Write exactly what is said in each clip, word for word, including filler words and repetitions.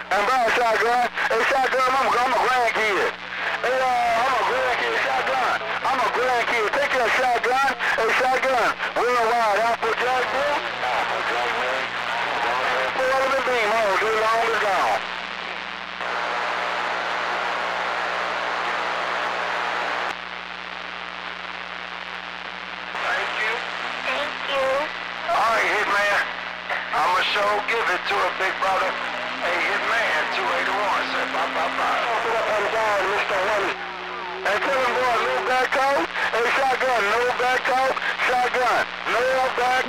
And bro, shotgun. Hey, shotgun, I'm a, I'm a grandkid. Hey, uh, I'm a grandkid. Shotgun. I'm a grandkid. Take that shotgun. Hey, shotgun. Worldwide. Applejack, man. Applejack, man. Full of the beam. Oh, too long is gone. Thank you. Thank you. All right, Hitman. I'ma show give it to a big brother. Hey, Hitman, two eighty-one, said bye, bye, bye. Open up and down, Mister One. Hey, tell him, boy, no back coat. Hey, shotgun, no back coat. Shotgun, no back.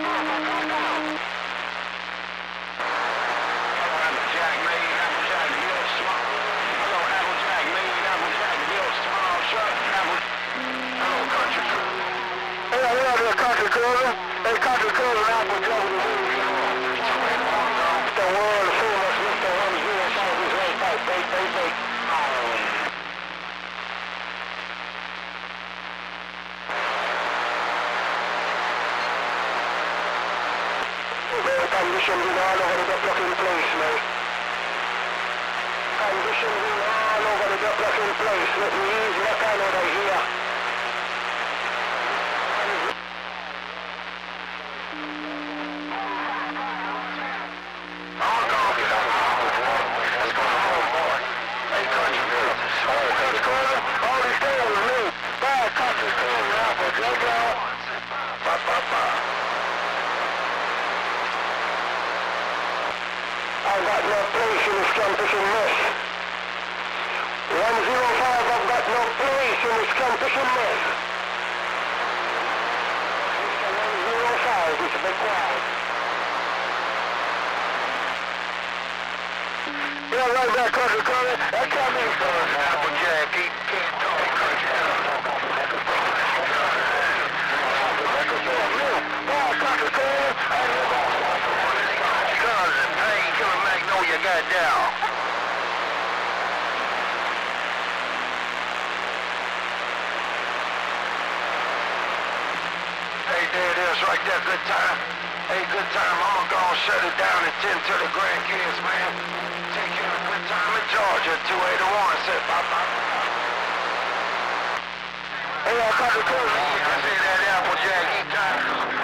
Applejack, made Applejack, real small. Hello, Applejack, made Applejack, real small. Shut Apple. Hello, country crew. Hey, I love your country cousin. Hey, country cousin, Applejack. The world, so much Mister One, zero, five, is right, fight, bait, bait, bait. Conditions in all over the blocking place, man. Conditions in all over the blocking place. Let me use my Canada here. I'm gonna get out of the water. Let's go home, boy. Hey, country girl. Hey, country girl. All these days with me. Bad country girl. Apple, drink out. Bye, bye, bye. I've got no place in this campus in mess. one zero five, I've got no place in this campus in mess. Mister one zero five, it's a big crowd. Yeah, right back, country color. That can't be fun. Applejack, he can't talk country color. Country color, I live on cousin, Painkiller Magnolia got down. Hey, there it is right there, good time. Hey, good time, I'm gonna shut it down and tend to the grandkids, man. Take care of good time in Georgia, two eighty-one, said bye bye. Hey, I caught the cousin, I say that Applejack, he tired.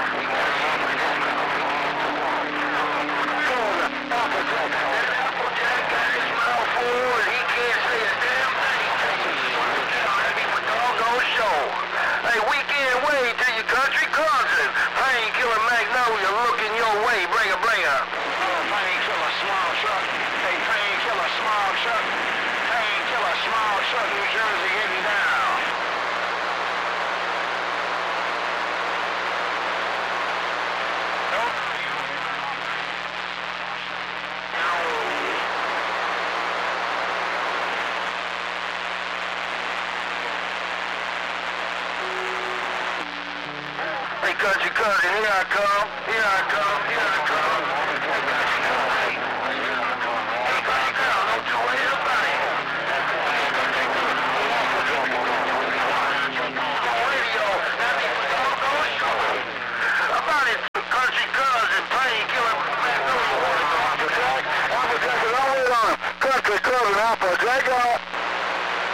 Applejack, Applejack got his mouth full and he can't say a damn thing. Trying to be for doggone show. Hey, weekend way to your country cousin. Painkiller Magnolia looking your way. Bring her, bring her. Painkiller small truck. Hey, Painkiller small truck. Painkiller small truck, New Jersey getting down. Hey, country cousin, here I come, here I come, here I come. Hey, country cousin.